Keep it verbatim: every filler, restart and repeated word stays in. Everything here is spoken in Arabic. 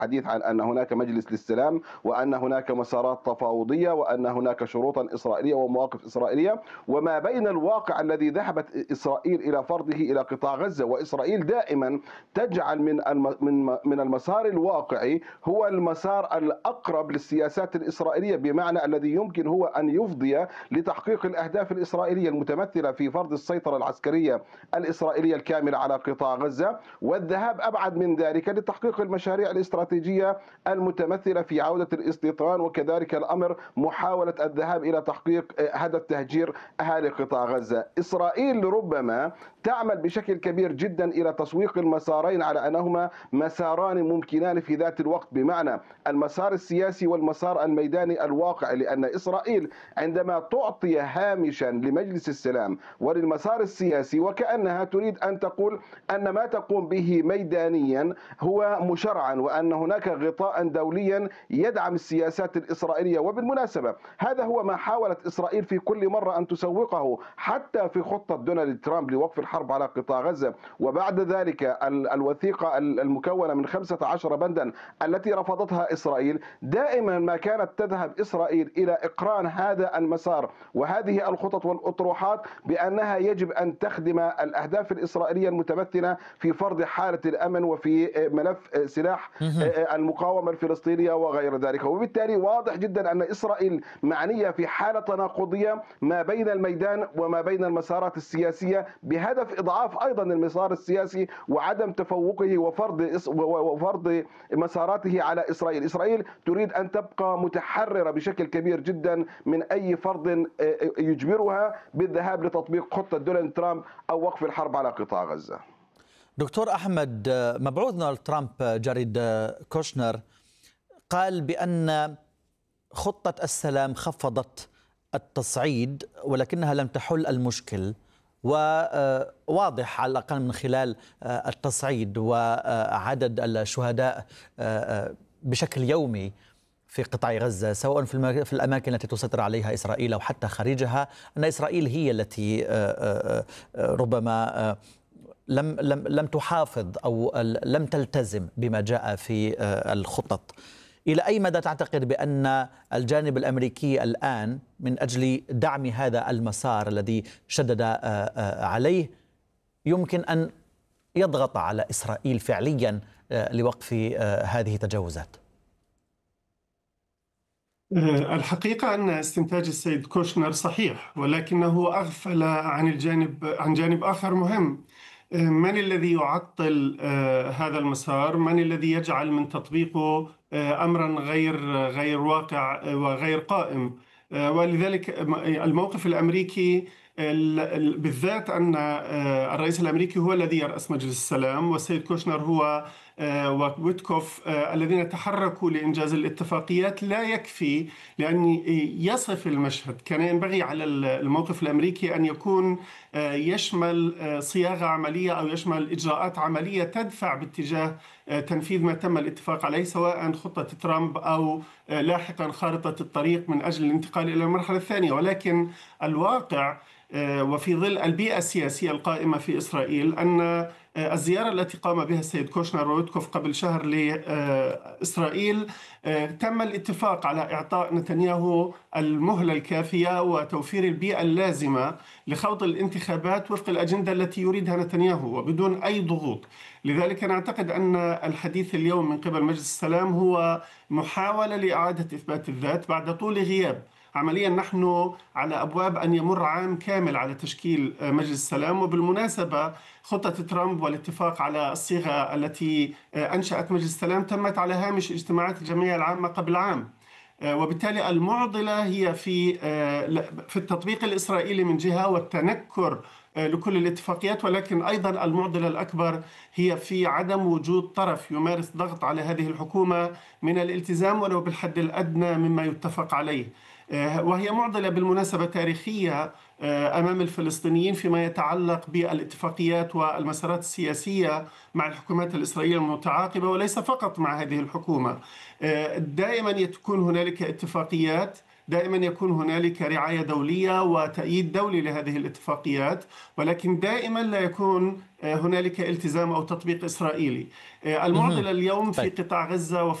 الحديث عن أن هناك مجلس للسلام، وأن هناك مسارات تفاوضية، وأن هناك شروطا إسرائيلية ومواقف إسرائيلية، وما بين الواقع الذي ذهبت إسرائيل إلى فرضه إلى قطاع غزة. وإسرائيل دائما تجعل من من من المسار الواقعي هو المسار الأقرب للسياسات الإسرائيلية، بمعنى الذي يمكن هو أن يفضي لتحقيق الأهداف الإسرائيلية المتمثلة في فرض السيطرة العسكرية الإسرائيلية الكاملة على قطاع غزة، والذهاب أبعد من ذلك لتحقيق المشاريع الاستراتيجية المتمثلة في عودة الاستيطان، وكذلك الأمر محاولة الذهاب إلى تحقيق هدف تهجير أهالي قطاع غزة. إسرائيل ربما تعمل بشكل كبير جدا إلى تسويق المسارين على أنهما مساران ممكنان في ذات الوقت، بمعنى المسار السياسي والمسار الميداني الواقعي، لأن إسرائيل عندما تعطي هامشا لمجلس السلام وللمسار السياسي وكأنها تريد أن تقول أن ما تقوم به ميدانيا هو مشرعا، وأن هناك غطاء دوليا يدعم السياسات الإسرائيلية. وبالمناسبة هذا هو ما حاولت إسرائيل في كل مرة أن تسوقه، حتى في خطة دونالد ترامب لوقف الحرب على قطاع غزة، وبعد ذلك الوثيقة المكونة من خمسة عشر بندا التي رفضتها إسرائيل. دائما ما كانت تذهب إسرائيل إلى إقران هذا المسار وهذه الخطط والأطروحات بأنها يجب أن تخدم الأهداف الإسرائيلية المتمثلة في فرض حالة الأمن وفي ملف سلاح المقاومة الفلسطينية وغير ذلك. وبالتالي واضح جدا أن إسرائيل معنية في حالة تناقضية ما بين الميدان وما بين المسارات السياسية، بهدف إضعاف أيضا المسار السياسي وعدم تفوقه وفرض وفرض مساراته على إسرائيل. إسرائيل تريد أن تبقى متحررة بشكل كبير جدا من أي فرض يجبرها بالذهاب لتطبيق خطة دونالد ترامب أو وقف الحرب على قطاع غزة. دكتور أحمد، مبعوث دونالد ترامب جاريد كوشنر قال بأن خطة السلام خفضت التصعيد ولكنها لم تحل المشكل، وواضح على الأقل من خلال التصعيد وعدد الشهداء بشكل يومي في قطاع غزة، سواء في الأماكن التي تسيطر عليها إسرائيل أو حتى خارجها، أن إسرائيل هي التي ربما لم لم لم تحافظ أو لم تلتزم بما جاء في الخطط. إلى أي مدى تعتقد بأن الجانب الأمريكي الآن من أجل دعم هذا المسار الذي شدد عليه يمكن أن يضغط على إسرائيل فعليا لوقف هذه التجاوزات؟ الحقيقة أن استنتاج السيد كوشنر صحيح، ولكنه أغفل عن الجانب عن جانب آخر مهم. من الذي يعطل هذا المسار؟ من الذي يجعل من تطبيقه أمرا غير غير واقع وغير قائم؟ ولذلك الموقف الأمريكي بالذات أن الرئيس الأمريكي هو الذي يرأس مجلس السلام، والسيد كوشنر هو وويتكوف الذين تحركوا لإنجاز الاتفاقيات لا يكفي لأن يصف المشهد. كان ينبغي على الموقف الأمريكي أن يكون يشمل صياغة عملية أو يشمل إجراءات عملية تدفع باتجاه تنفيذ ما تم الاتفاق عليه، سواء خطة ترامب أو لاحقا خارطة الطريق من أجل الانتقال إلى المرحلة الثانية. ولكن الواقع وفي ظل البيئة السياسية القائمة في إسرائيل أن الزيارة التي قام بها السيد كوشنر وويتكوف قبل شهر لإسرائيل تم الاتفاق على إعطاء نتنياهو المهلة الكافية وتوفير البيئة اللازمة لخوض الانتخابات وفق الأجندة التي يريدها نتنياهو وبدون أي ضغوط. لذلك نعتقد أن الحديث اليوم من قبل مجلس السلام هو محاولة لإعادة إثبات الذات بعد طول غياب. عمليا نحن على أبواب أن يمر عام كامل على تشكيل مجلس السلام. وبالمناسبة خطة ترامب والاتفاق على الصيغة التي أنشأت مجلس السلام تمت على هامش اجتماعات الجمعية العامة قبل عام، وبالتالي المعضلة هي في في التطبيق الإسرائيلي من جهة والتنكر لكل الاتفاقيات، ولكن أيضا المعضلة الأكبر هي في عدم وجود طرف يمارس ضغط على هذه الحكومة من الالتزام ولو بالحد الأدنى مما يتفق عليه. وهي معضلة بالمناسبة تاريخية أمام الفلسطينيين فيما يتعلق بالاتفاقيات والمسارات السياسية مع الحكومات الإسرائيلية المتعاقبة، وليس فقط مع هذه الحكومة. دائما تكون هنالك اتفاقيات دائما يكون هنالك رعاية دولية وتأييد دولي لهذه الاتفاقيات، ولكن دائما لا يكون هنالك التزام أو تطبيق إسرائيلي. المعضلة اليوم في طيب. قطاع غزة